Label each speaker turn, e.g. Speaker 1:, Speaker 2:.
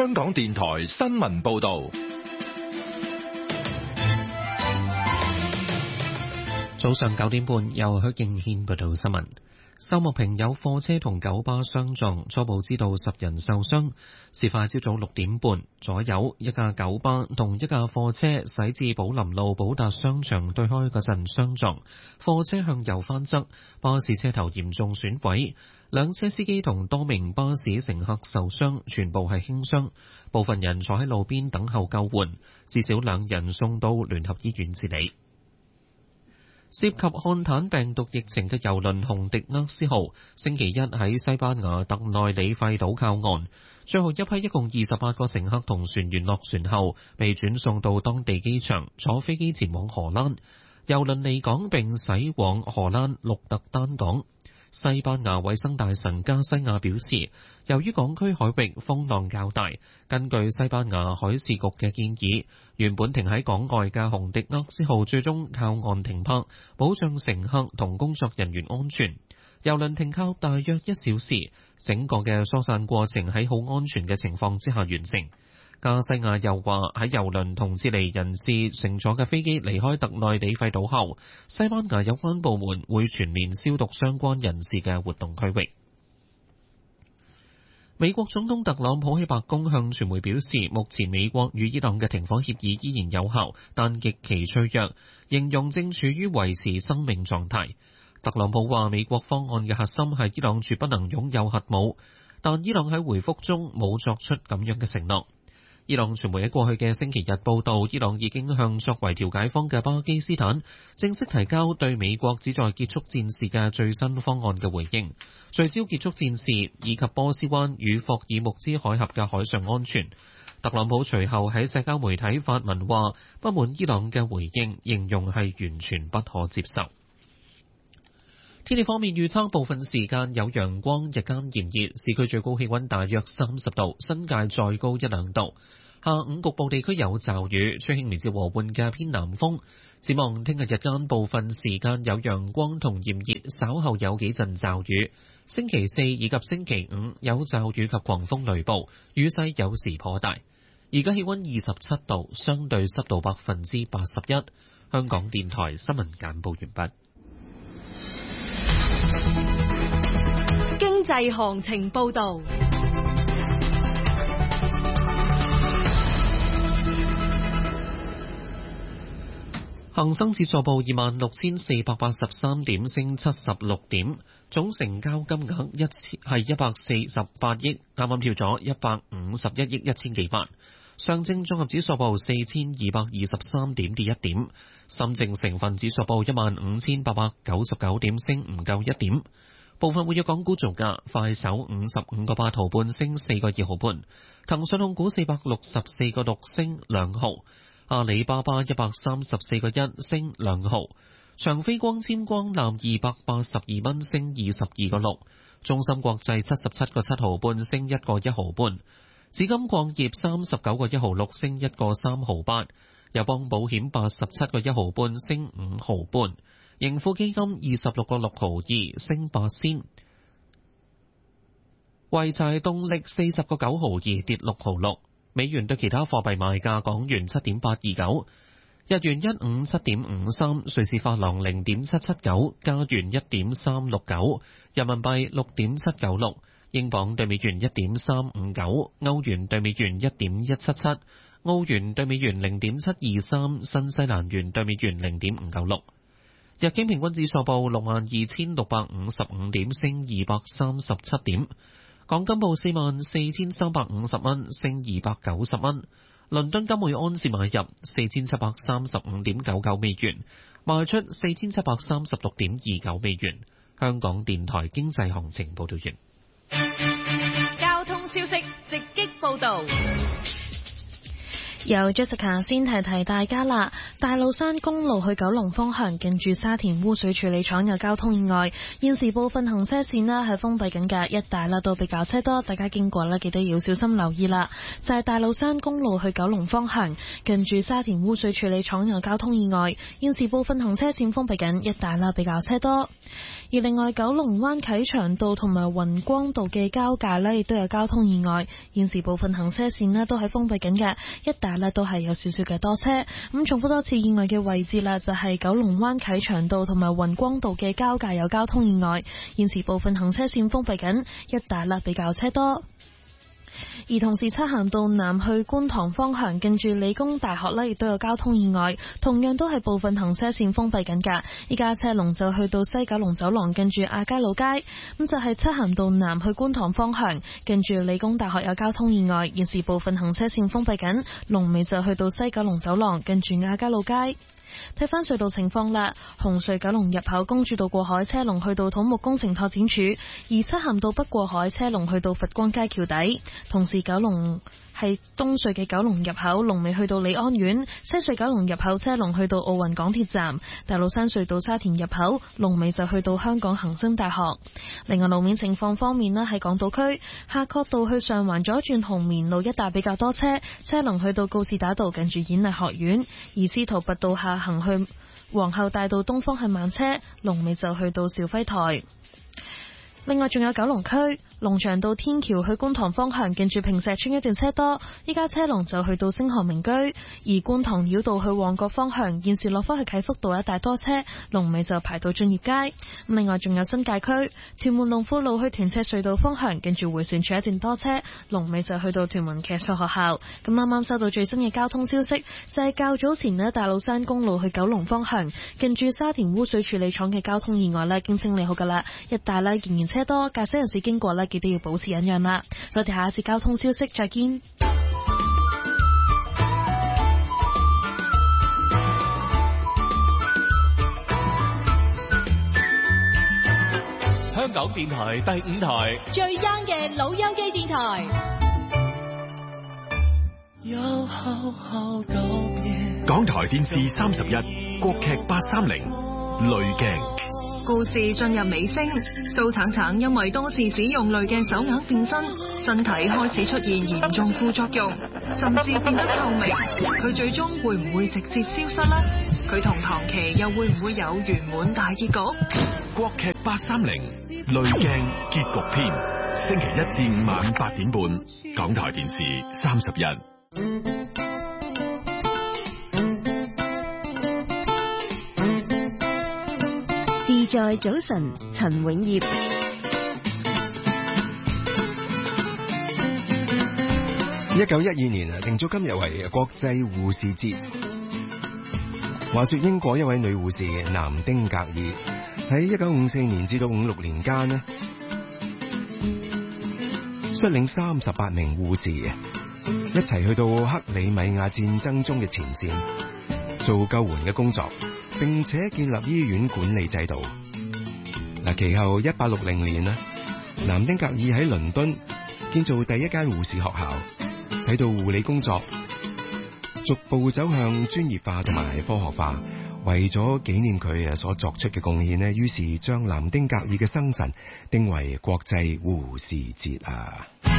Speaker 1: 香港電台新聞報道。
Speaker 2: 早上9點半，由許敬軒報道新聞。秀茂坪有貨車同九巴相撞，初步知道10人受傷。事發朝早6點半左右，一架九巴同一架貨車駛至寶林路寶達商場對開嗰陣相撞，貨車向右翻側，巴士車頭嚴重損毀，兩車司機同多名巴士乘客受傷，全部係輕傷，部分人坐喺路邊等候救援，至少2人送到聯合醫院治理。涉及漢坦病毒疫情嘅郵輪紅迪厄斯號，星期一喺西班牙特內里費島靠岸，最後一批一共28個乘客同船員落船後，被轉送到當地機場，坐飛機前往荷蘭。郵輪離港並駛往荷蘭鹿特丹港。西班牙衛生大臣加西亞表示，由於港區海域風浪較大，根據西班牙海事局嘅建議，原本停喺港外嘅紅迪厄斯號最終靠岸停泊，保障乘客同工作人員安全。郵輪停靠大約1小時，整個嘅疏散過程喺好安全嘅情況之下完成。加西亞又話，喺郵輪同智利人士乘坐嘅飛機離開特內里費島後，西班牙有關部門會全面消毒相關人士嘅活動區域。美國總統特朗普喺白宮向傳媒表示，目前美國與伊朗嘅停火協議依然有效，但極其脆弱，形容正處於維持生命狀態。特朗普話，美國方案嘅核心係伊朗絕不能擁有核武，但伊朗喺回覆中冇作出咁樣嘅承諾。伊朗傳媒喺過去嘅星期日報道，伊朗已經向作為調解方嘅巴基斯坦正式提交對美國旨在結束戰事嘅最新方案嘅回應，聚焦結束戰事以及波斯灣與霍爾木茲海峽嘅海上安全。特朗普隨後喺社交媒體發文話，不滿伊朗嘅回應，形容係完全不可接受。天氣方面預測，部分時間有陽光，日間炎熱，市區最高氣溫大約30度，新界再高1-2度。下午局部地區有驟雨，吹輕微至和緩嘅偏南風。展望聽日日間部分時間有陽光同炎熱，稍後有幾陣驟雨。星期4以及星期5有驟雨及狂風雷暴，雨勢有時頗大。而家氣溫27度，相對濕度81%。香港電台新聞簡報完畢。
Speaker 3: 經濟行情報道。
Speaker 2: 恒生指數報26,483點，升76點，總成交金額係148億，啱啱跳咗151億1000幾萬。上證綜合指數報4223點，跌1點。深證成分指數報15899點，升唔夠1點。部分活躍港股造價，快手55個8毫半，升4個2毫半；騰訊控股464個6，升2毫；阿里巴巴134個1，升2毫；長飛光纖光纜282蚊，升22個6；中芯國際77個7毫半，升1個1毫半；紫金礦業39個1毫6，升1個3毫8；友邦保險87個1毫半，升5毫半；盈富基金26個6毫2，升8仙；濰柴動力40個9毫2，跌6毫6。美元對其他貨幣賣價：港元7.829，日元157.53，瑞士法郎0.779，加元1.369，人民幣6.796，英鎊對美元1.359，歐元對美元1.177，澳元對美元0.723，新西蘭元對美元0.596。日經平均指數報62,655點，升237點。港金報44,350蚊，升290蚊。倫敦金每安士買入4735.99美元，賣出4736.29美元。香港電台經濟行情報道完。
Speaker 3: 交通消息直擊報道。
Speaker 4: 由 Jessica 先提大家啦，大老山公路去九龍方向近住沙田污水處理廠有交通意外，現時部分行車線啦係封閉緊嘅，一帶啦都比較車多，大家經過啦記得要小心留意啦。就係大老山公路去九龍方向近住沙田污水處理廠有交通意外，現時部分行車線封閉緊，一帶啦比較車多。而另外九龍灣啟祥道同埋雲光道嘅交界呢亦都有交通意外，現時部分行車線呢都係封閉緊嘅，一帶呢都係有少少嘅多車。咁重複多次意外嘅位置啦，就係九龍灣啟祥道同埋雲光道嘅交界有交通意外，現時部分行車線封閉緊，一帶啦比較車多。而同時漆咸道南去觀塘方向近住理工大學呢亦都有交通意外，同樣都係部分行車線封閉緊㗎。依家車龍就去到西九龍走廊近住亞皆老街，咁就係漆咸道南去觀塘方向近住理工大學有交通意外，現時部分行車線封閉緊，龍尾就去到西九龍走廊近住亞皆老街。睇返隧道情況啦，紅隧九龍入口公主道過海車龍去到土木工程拓展署，而漆咸道北過海車龍去到佛光街橋底。同時九龍係東隧嘅九龍入口龍尾去到利安苑，西隧九龍入口車龍去到奧運港鐵站，大老山隧道沙田入口龍尾就去到香港恒生大學。另外路面情況方面呢，喺港島區夏慤道去上環左轉紅棉路一帶比較多車，車龍去到告士打道近住演藝學院，而司徒拔道下行去皇后大道東方係慢車，龍尾就去到肇輝台。另外仲有九龍區龍翔道天橋去觀塘方向近住坪石邨一段車多，依家車龍就去到星河名居。而觀塘繞道去旺角方向現時落返去啟福道一帶多車，龍尾就排到駿業街。另外仲有新界區屯門龍富路去屯赤隧道方向近住迴旋處一段多車，龍尾就去到屯門騎術學校。咁啱啱收到最新嘅交通消息，就係較早前呢大老山公路去九龍方向近住沙田污水處理廠嘅交通意外呢已經清理好噶啦，一帶呢仍然車多，駕駛人士經過呢記得要保持忍讓啦。我哋下一節交通消息再見。
Speaker 1: 香港電台第5台
Speaker 3: 最 young 嘅老友記電台。
Speaker 1: 港台電視31國劇830濾鏡。
Speaker 5: 故事進入尾聲，蘇橙橙因為多次使用濾鏡手鐲變身，身體開始出現嚴重副作用，甚至變得透明。佢最終會唔會直接消失呢？佢同唐琪又會唔會有圓滿大結局？
Speaker 1: 國劇830濾鏡結局篇，星期1至5晚8點半，港台電視31。
Speaker 6: 自在早晨，陳永業。
Speaker 7: 1912年定咗今日為國際護士節。話說英國一位女護士南丁格爾喺1954年至到56年間呢，率領38名護士一齊去到克里米亞戰爭中嘅前線做救援嘅工作，並且建立醫院管理制度。其後1860年南丁格爾喺倫敦建造第一間護士學校，使到護理工作逐步走向專業化同埋科學化。為咗紀念佢所作出嘅貢獻呢，於是將南丁格爾嘅生辰定為國際護士節啊。